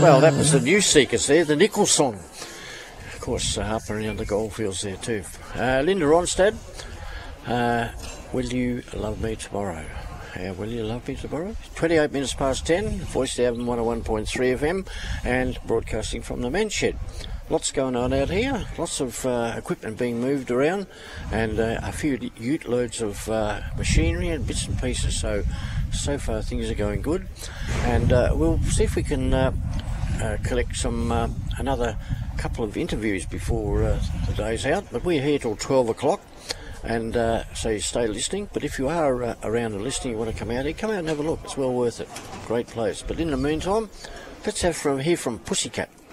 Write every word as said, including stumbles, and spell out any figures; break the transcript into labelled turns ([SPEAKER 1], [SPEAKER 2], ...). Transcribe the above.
[SPEAKER 1] Well, that was the News Seekers there, the Nickel song. Of course, uh, up around the goldfields there too. Uh, Linda Ronstadt, uh, Will You Love Me Tomorrow? How will you love me tomorrow? twenty-eight minutes past ten, Voice of Avon one oh one point three F M, and broadcasting from the men's shed. Lots going on out here, lots of uh, equipment being moved around, and uh, a few ute loads of uh, machinery and bits and pieces. So, so far things are going good, and uh, we'll see if we can uh, uh, collect some uh, another couple of interviews before uh, the day's out. But we're here till twelve o'clock. And uh, so you stay listening, but if you are uh, around and listening, you want to come out here, come out and have a look. It's well worth it. Great place. But in the meantime, let's have from hear from Pussycat.